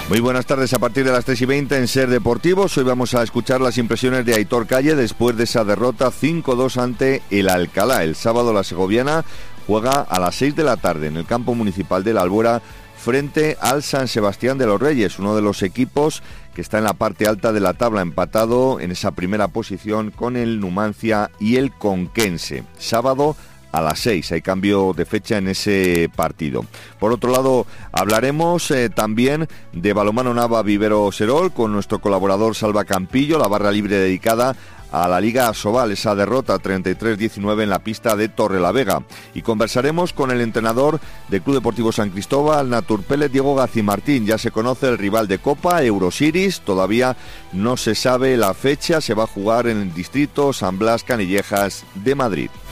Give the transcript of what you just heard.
Muy buenas tardes. A partir de las 3:20 en Ser Deportivos. Hoy vamos a escuchar las impresiones de Aitor Calle después de esa derrota 5-2 ante el Alcalá. El sábado la segoviana juega a las 6 de la tarde en el campo municipal de la Albuera frente al San Sebastián de los Reyes, uno de los equipos que está en la parte alta de la tabla, empatado en esa primera posición con el Numancia y el Conquense. Sábado a las 6, hay cambio de fecha en ese partido. Por otro lado, hablaremos también de balonmano Nava Vivero Serol con nuestro colaborador Salva Campillo, la barra libre dedicada a la Liga Asobal, esa derrota 33-19 en la pista de Torrelavega. Y conversaremos con el entrenador del Club Deportivo San Cristóbal, Naturpélez, Diego Gacimartín. Ya se conoce el rival de Copa, Eurosiris, todavía no se sabe la fecha, se va a jugar en el distrito San Blas Canillejas de Madrid.